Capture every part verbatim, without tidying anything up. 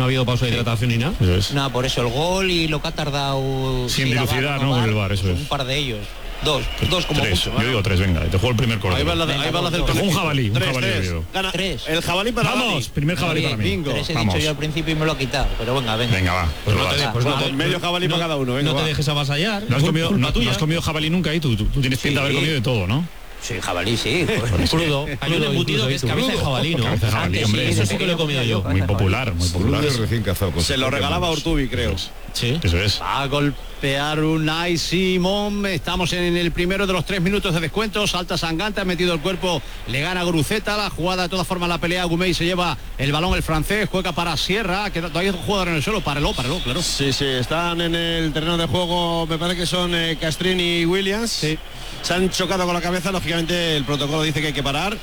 no ha habido pausa de hidratación ni nada. Eso es. Nada, por eso el gol y lo que ha tardado. Sin sí, velocidad, ¿no? Con el VAR, eso es. Un par de ellos. Dos, dos como tres. mucho. Yo digo tres, venga, te juego el primer córner. Ahí va la, ahí va la del un jabalí, un tres, jabalí. tres. Yo Gana Tres. el jabalí para Vamos, Dani. primer jabalí Bien, para mí. bingo. Tres he Vamos. dicho yo al principio y me lo he quitado, pero venga, venga. Venga, va. Pues lo no te, das. pues Bueno, no pues te- medio jabalí no- para cada uno, venga, no te va. dejes avasallar. ¿No has, comido, Culpa no, no tuya. has comido jabalí nunca ahí? Tú, tú, tú tienes pinta de haber Sí. comido de todo, ¿no? Sí, jabalí, sí. Pues Crudo. Hay un embutido que es cabeza de jabalí, ¿no? Cabeza de jabalí, Antes hombre. sí, Eso sí que lo he comido yo. Muy popular, muy popular. Crudo y recién cazado. con Se sus lo propias regalaba manos. Urtubi, creo. Sí. Eso es. Va a golpear Unai Simón. Estamos en el primero de los tres minutos de descuento. Salta Sangante, ha metido el cuerpo, le gana Guruceta. La jugada de todas formas, la pelea. Gumey se lleva el balón, el francés, juega para Sierra, que todavía hay un jugador en el suelo. Párelo, párelo, claro. Sí, sí, están en el terreno de juego, me parece que son eh, Castrini y Williams. Sí. Se han chocado con la cabeza, lógicamente el protocolo dice que hay que parar.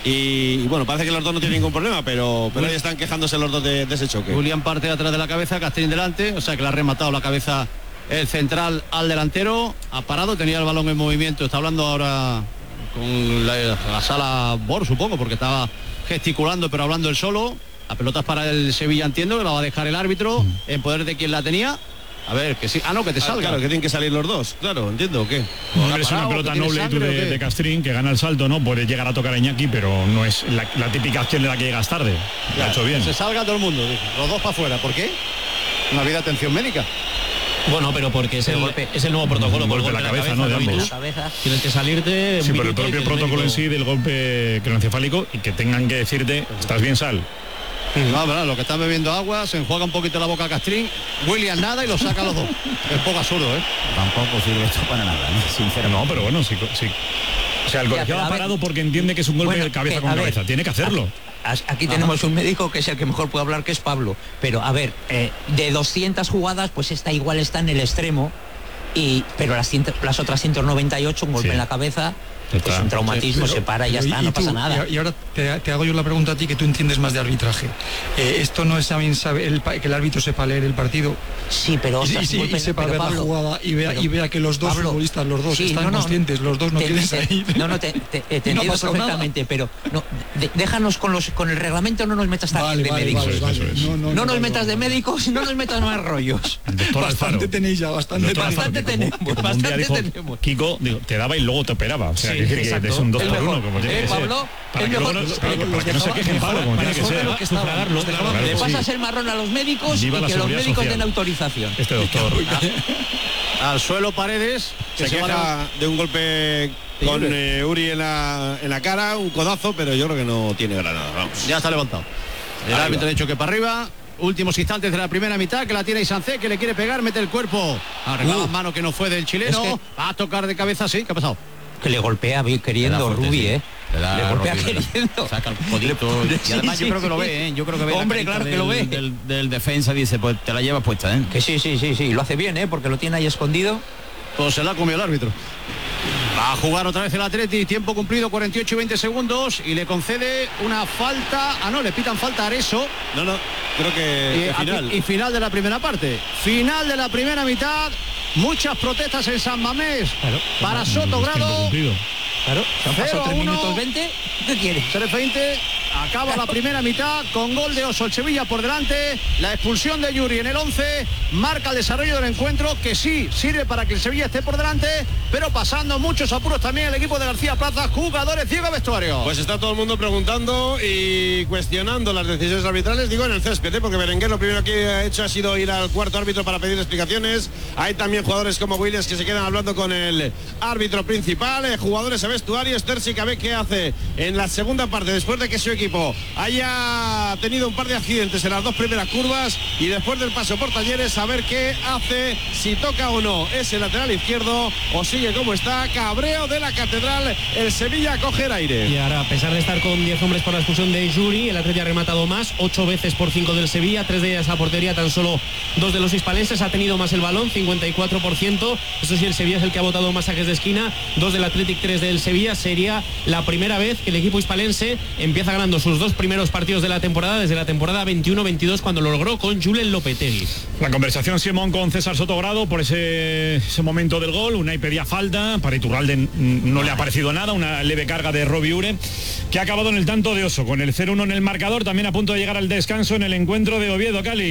Y, y bueno, parece que los dos no tienen ningún problema, pero, pero ahí están quejándose los dos de, de ese choque. Julián parte atrás de la cabeza, Castrín delante, o sea que le ha rematado la cabeza el central al delantero. Ha parado, tenía el balón en movimiento. Está hablando ahora con la, la sala Bor, supongo, porque estaba gesticulando, pero hablando él solo. La pelota es para el Sevilla, entiendo, que la va a dejar el árbitro en poder de quien la tenía. A ver, que sí. Ah, no, que te Ah, salga. claro, que tienen que salir los dos, claro, entiendo, ¿o qué? Hombre, es una parado, pelota que tiene noble tú sangre, de, ¿o qué? de Castrín, que gana el salto, ¿no? Puede llegar a tocar a Iñaki, pero no es la, la típica acción de la que llegas tarde. Lo ha hecho bien. Se salga todo el mundo, dice. Los dos para afuera. ¿Por qué? No había atención médica. Bueno, pero porque es el, golpe. es el nuevo protocolo. Un por golpe golpe en la cabeza, ¿no? De David, ambos. tú Cabeza. Tienes que salirte. un Sí, pero el minuto y propio que el protocolo en médico- sí del golpe craneoencefálico y que tengan que decirte, estás bien, sal. No, verdad, lo que están bebiendo agua, se enjuaga un poquito la boca a Castrín, William nada y lo saca a los dos. Es poco absurdo, ¿eh? Tampoco sirve esto para nada, ¿no? Sinceramente. No, pero bueno, sí. sí. O sea, el Ya, colegiado pero a ha ver- parado porque entiende que es un golpe Bueno, de cabeza que, con a ver, cabeza. Tiene que hacerlo. Aquí, aquí tenemos un médico que es el que mejor puede hablar, que es Pablo. Pero a ver, eh, de doscientas jugadas, pues esta igual está en el extremo. Y, pero las, ciento- las otras ciento noventa y ocho, un golpe Sí. en la cabeza, Está. es un traumatismo, Pero- se para y ya pero está, no tú, pasa nada. Y, y ahora te, te hago yo la pregunta a ti, que tú entiendes más de arbitraje. Eh, esto no es también sabe el, pa- que el árbitro sepa leer el partido Sí, pero y, ostras, y- un golpe y en- sepa pero ver Pablo, la jugada y vea, pero- y vea que los dos Pablo, futbolistas, los dos sí, están no, no, conscientes, los dos no te- quieren te- salir. No, no, te, te, te Y no ha entiendo pasado nada. perfectamente, pero no, de- déjanos con los con el reglamento, no nos metas también Vale, de vale, médicos. vale, vale. Eso es. No, no, No no, nos vale, metas de vale. médicos, no nos metas más rollos. El doctor Alfaro. Bastante tenéis ya, bastante Doctor tenéis. Alfaro, Bastante que como- tenemos, que como un día bastante dijo tenemos. Kiko, digo, te daba y luego te operaba. O sea, Sí, que decir que exacto. es un dos El por mejor. uno, como tiene Eh, que ser. Pablo, Para el que, luego mejor. no, para que- para que no se quejen, Pablo, como tiene que mejor ser. de lo que sufragarlo, Claro claro. Le que pasas sí. el marrón a los médicos Viva y la que los seguridad médicos social. den autorización. Este doctor. Al suelo Paredes, que Se se va a queja de un golpe con eh, Uri en la, en la cara, un codazo, pero yo creo que no tiene granada. Vamos. Ya está levantado. El Ahí árbitro va. ha dicho que para arriba. Últimos instantes de la primera mitad, que la tiene Isancé, que le quiere pegar, mete el cuerpo. Arreglaba Uh. mano que no fue del chileno. Es que- Va a tocar de cabeza, sí. ¿Qué ha pasado? Que le golpea bien queriendo Le da fuerte, Rubi, sí. ¿eh? Le da Le golpea Rubi, le da. queriendo. Saca el codito. Le- Y además sí, yo creo sí, que lo sí. ve, ¿eh? Yo creo que ve la Hombre, carita claro que del, lo ve. Del, del defensa, dice, pues te la llevas puesta, ¿eh? Que sí, sí, sí, sí. Lo hace bien, ¿eh? Porque lo tiene ahí escondido. Pues se la comió el árbitro. Va a jugar otra vez el Atleti, tiempo cumplido, cuarenta y ocho y veinte segundos, y le concede una falta. Ah, no, le pitan falta a Areso. No, no, creo que, Y, que aquí- final. y final de la primera parte. Final de la primera mitad. Muchas protestas en San Mamés para Soto Grado. Cumplido. Claro, se han pasado Cero a tres uno. minutos veinte. ¿Qué quieres? tres veinte. Acaba la primera mitad con gol de Oso, el Sevilla por delante. La expulsión de Yuri en el once marca el desarrollo del encuentro, que sí sirve para que el Sevilla esté por delante, pero pasando muchos apuros también el equipo de García Plaza, jugadores, ciego vestuario. Pues está todo el mundo preguntando y cuestionando las decisiones arbitrales, digo en el césped, ¿eh? Porque Berenguer lo primero que ha hecho ha sido ir al cuarto árbitro para pedir explicaciones. Hay también jugadores como Williams que se quedan hablando con el árbitro principal, eh, jugadores a vestuario. Stersi que ve qué hace en la segunda parte después de que su equipo haya tenido un par de accidentes en las dos primeras curvas y después del paso por Talleres, a ver qué hace, si toca o no ese lateral izquierdo o sigue como está. Cabreo de la Catedral, el Sevilla a coger aire. Y ahora, a pesar de estar con diez hombres por la expulsión de Yuri, el Atleti ha rematado más, ocho veces por cinco del Sevilla, tres de ellas a portería, tan solo dos de los hispalenses, ha tenido más el balón, cincuenta y cuatro por ciento. Eso sí, el Sevilla es el que ha votado más saques de esquina, dos del Athletic, tres del Sevilla. Sería la primera vez que el equipo hispalense empieza ganando sus dos primeros partidos de la temporada, desde la temporada veintiuno veintidós, cuando lo logró con Julen Lopetegui. La conversación Simón con César Sotogrado por ese, ese momento del gol. Unai pedía falta, para Iturralde mm, no le ha parecido nada, una leve carga de Robbie Ure, que ha acabado en el tanto de Oso, con el cero uno en el marcador, también a punto de llegar al descanso en el encuentro de Oviedo Cali.